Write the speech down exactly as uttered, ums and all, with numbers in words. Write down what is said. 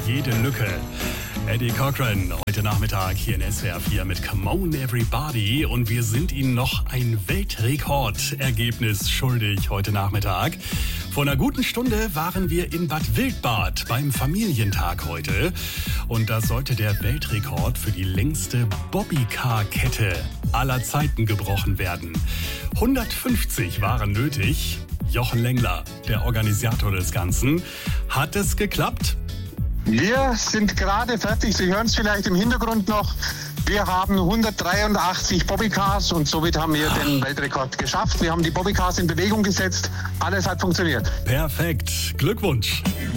jede Lücke. Eddie Cochran, heute Nachmittag hier in S W R vier mit Come On Everybody. Und wir sind Ihnen noch ein Weltrekordergebnis schuldig heute Nachmittag. Vor einer guten Stunde waren wir in Bad Wildbad beim Familientag heute. Und da sollte der Weltrekord für die längste Bobbycar-Kette aller Zeiten gebrochen werden. hundertfünfzig waren nötig. Jochen Lengler, der Organisator des Ganzen. Hat es geklappt? Wir sind gerade fertig. Sie hören es vielleicht im Hintergrund noch. Wir haben hundertdreiundachtzig Bobbycars und somit haben wir den Weltrekord geschafft. Wir haben die Bobbycars in Bewegung gesetzt. Alles hat funktioniert. Perfekt. Glückwunsch.